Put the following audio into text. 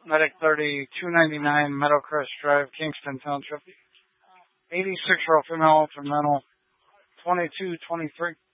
Medic 30, 299 Meadowcrest Drive, Kingston Township. 86-year-old female, mental, 22, 23.